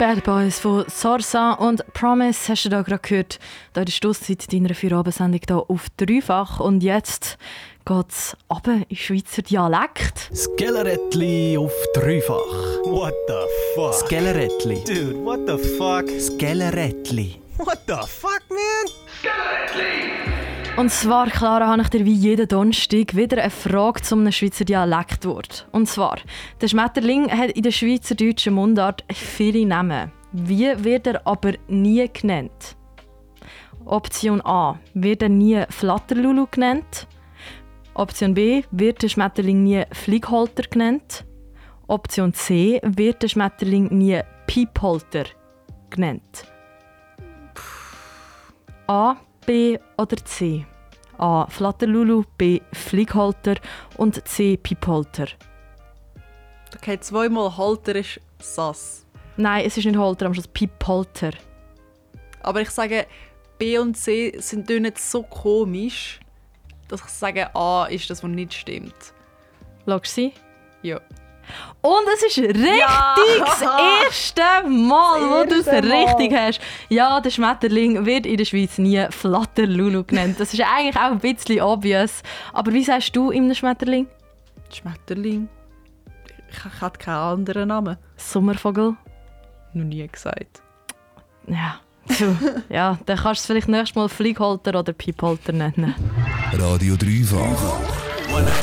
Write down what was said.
Bad Boys von Sorsa und Promise hast du da gerade gehört. Da in der Schlusszeit deiner Feierabend-Sendung hier auf Dreifach. Und jetzt geht's runter in Schweizer Dialekt. Skellerettli auf Dreifach. What the fuck? Skellerettli. Dude, what the fuck? Skellerettli. What the fuck, man? Und zwar, Clara, habe ich dir wie jeden Donnerstag wieder eine Frage zu einem Schweizer Dialektwort. Und zwar, der Schmetterling hat in der schweizerdeutschen Mundart viele Namen. Wie wird er aber nie genannt? Option A. Wird er nie Flatterlulu genannt? Option B. Wird der Schmetterling nie Fliegholter genannt? Option C. Wird der Schmetterling nie Piepholter genannt? A, B oder C? A. Flatterlulu, B. Fliegholter und C. Piepholter. Okay, zweimal Halter ist sass. Nein, es ist nicht Holter, am Schluss Piepholter. Aber ich sage, B und C sind nicht so komisch, dass ich sage, A ist das, was nicht stimmt. Logst du sie? Ja. Und es ist richtig! Ja! Das erste Mal, wo du es richtig hast. Ja, der Schmetterling wird in der Schweiz nie Flatterlulu genannt. Das ist eigentlich auch ein bisschen obvious. Aber wie sagst du ihm Schmetterling? Schmetterling? Ich hatte keinen anderen Namen. Sommervogel? Noch nie gesagt. Ja, so. Ja, dann kannst du es vielleicht nächstes Mal Fliegholter oder Piepholter nennen. Radio Dreifach.